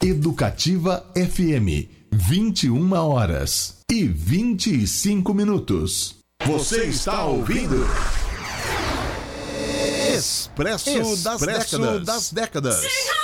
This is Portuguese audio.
Educativa FM, 21h25. Você está ouvindo Expresso das Décadas.